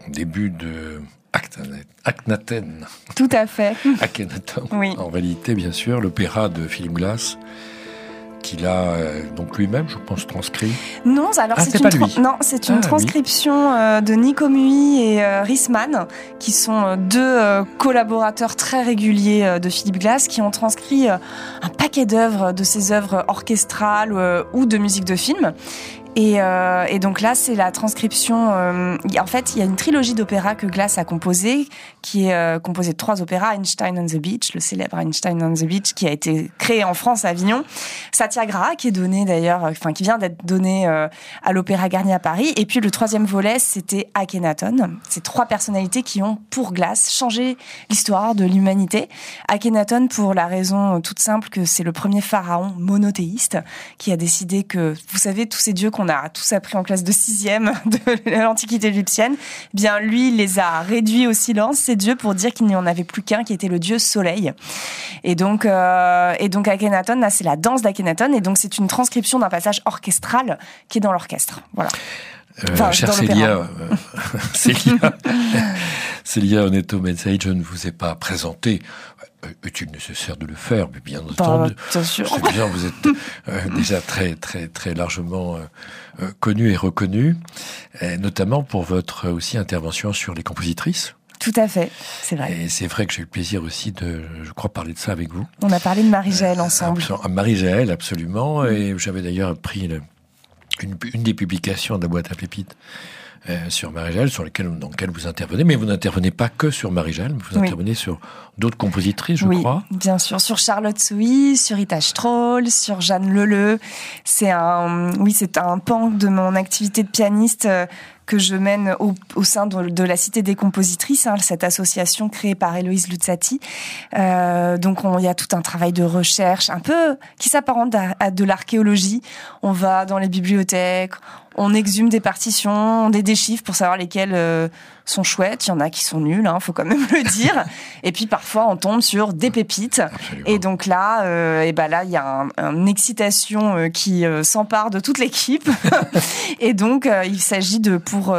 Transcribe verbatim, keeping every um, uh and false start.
début de Akhenaten. Tout à fait. Akhenaton. Oui. En réalité, bien sûr, l'opéra de Philip Glass, qu'il a euh, donc lui-même, je pense, transcrit. Non, alors ah, c'est, c'est une pas tra- lui. non, c'est une Ah, transcription euh, de Nico Muy et euh, Rissman, qui sont euh, deux euh, collaborateurs très réguliers euh, de Philip Glass, qui ont transcrit euh, un paquet d'œuvres, de ses œuvres orchestrales euh, ou de musique de film. Et, euh, et donc là, c'est la transcription. Euh, en fait, il y a une trilogie d'opéras que Glass a composée, qui est euh, composée de trois opéras: Einstein on the Beach, le célèbre Einstein on the Beach, qui a été créé en France à Avignon; Satyagraha, qui est donné d'ailleurs, enfin qui vient d'être donné euh, à l'Opéra Garnier à Paris. Et puis le troisième volet, c'était Akhenaton. C'est trois personnalités qui ont, pour Glass, changé l'histoire de l'humanité. Akhenaton, pour la raison toute simple que c'est le premier pharaon monothéiste qui a décidé que, vous savez, tous ces dieux qu'on a tous appris en classe de sixième de l'Antiquité égyptienne, eh bien lui, il les a réduits au silence, ces dieux, pour dire qu'il n'y en avait plus qu'un, qui était le dieu soleil. Et donc, euh, et donc Akhenaton, là, c'est la danse d'Akhenaton, et donc c'est une transcription d'un passage orchestral qui est dans l'orchestre. Voilà. Euh, Enfin, chère dans Célia, l'opéra. euh, Célia, Célia Oneto-Mensei, je ne vous ai pas présenté. Est-il nécessaire de le faire? Mais bien entendu. Bah, bien sûr. C'est bien, vous êtes euh, déjà très, très, très largement euh, euh, connu et reconnu, et notamment pour votre aussi intervention sur les compositrices. Tout à fait, c'est vrai. Et c'est vrai que j'ai eu le plaisir aussi de, je crois, parler de ça avec vous. On a parlé de Marie-Jaël ensemble. Euh, Marie-Jaël, absolument. Mm. Et j'avais d'ailleurs pris le, une, une des publications de la boîte à pépites euh, sur Marie-Jaël, sur lesquelles, dans lesquelles vous intervenez. Mais vous n'intervenez pas que sur Marie-Jaël, vous oui. intervenez sur d'autres compositrices, je oui, crois. Oui, bien sûr. Sur Charlotte Souy, sur Rita Stroll, sur Jeanne Leleu. C'est un, oui, c'est un pan de mon activité de pianiste euh, que je mène au, au sein de, de la Cité des compositrices, hein, cette association créée par Héloïse Luzzati. Euh, donc, il y a tout un travail de recherche, un peu qui s'apparente à, à de l'archéologie. On va dans les bibliothèques, on exhume des partitions, on des déchiffre pour savoir lesquelles euh, sont chouettes. Il y en a qui sont nulles, hein, faut quand même le dire. Et puis parfois, on tombe sur des pépites. Absolument. Et donc là, euh, et ben là, il y a un, une excitation euh, qui euh, s'empare de toute l'équipe. Et donc, euh, il s'agit de pour